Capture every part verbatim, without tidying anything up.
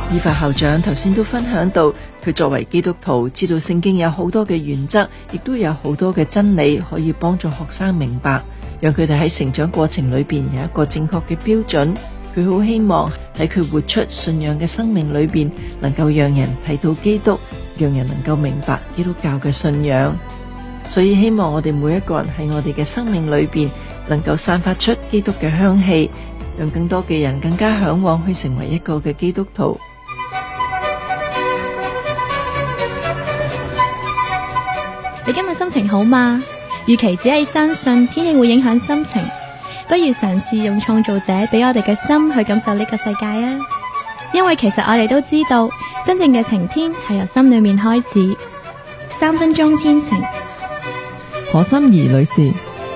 依法校長頭先都分享到，佢作為基督徒，知道聖經有好多嘅原則，亦都有好多嘅真理可以幫助學生明白，讓佢哋喺成長過程裏邊有一個正確嘅標準。佢好希望喺佢活出信仰嘅生命裏邊，能夠讓人睇到基督，讓人能夠明白基督教嘅信仰。所以希望我哋每一個人喺我哋嘅生命裏邊，能夠散發出基督嘅香氣，讓更多嘅人更加向往去成為一個嘅基督徒。 你今日心情好嗎？與其只係相信天氣會影響心情，不如嘗試用創造者俾我哋嘅心去感受呢個世界啊！因為其實我哋都知道，真正嘅晴天係由心裏面開始。三分鐘天晴， 何心怡女士。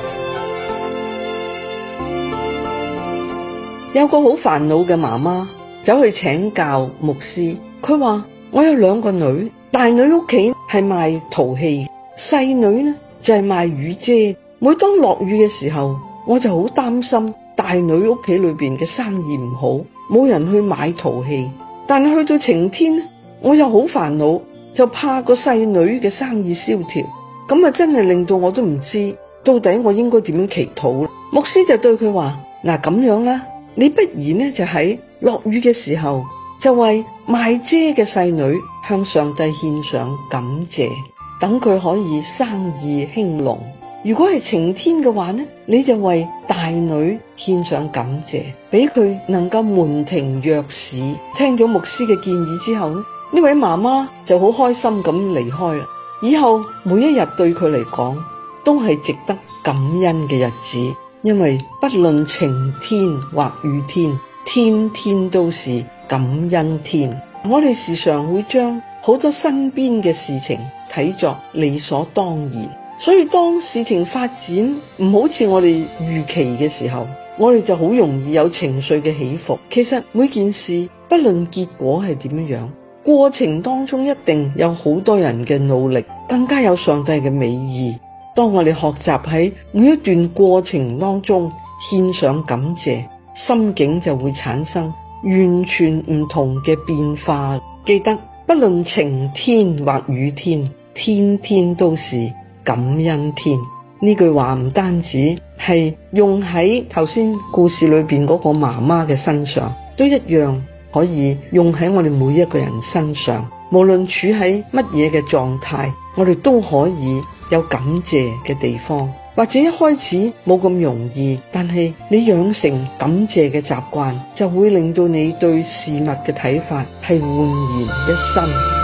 有個好煩惱嘅媽媽走去請教牧師，佢話我有兩個女，大女屋企係賣陶器，細女呢就係賣雨遮。每當落雨嘅時候，我就好擔心大女屋企裏邊嘅生意唔好，冇人去買陶器。但係去到晴天呢，我又好煩惱，就怕個細女嘅生意蕭條。咁啊真係令到我都唔知到底我應該點樣祈禱。牧師就對佢話，嗱，咁樣啦，你不如呢就喺落雨嘅時候，就為賣遮嘅細女向上帝獻上感謝，等佢可以生意興隆。如果係晴天嘅話呢，你就為大女獻上感謝，俾佢能夠門庭若市。聽咗牧師嘅建議之後呢，呢位媽媽就好開心咁離開啦。以後每一日對佢嚟講都係值得感恩嘅日子，因為不論晴天或雨天，天天都是感恩天。我哋時常會將好多身邊嘅事情睇作理所當然，所以當事情發展唔好似我哋預期嘅時候，我哋就好容易有情緒嘅起伏。其實每件事不論結果係點樣，過程當中一定有好多人嘅努力，更加有上帝嘅美意。當我哋學習喺每一段過程當中獻上感謝，心境就會產生完全唔同嘅變化。記得不論晴天或雨天，天天都是感恩天。呢句話唔單止係用喺頭先故事裏邊嗰個媽媽嘅身上，都一樣可以用喺我哋每一個人身上。無論處喺乜嘢嘅狀態，我哋都可以有感謝嘅地方。或者一開始冇咁容易，但係你養成感謝嘅習慣，就會令到你對事物嘅睇法係煥然一新。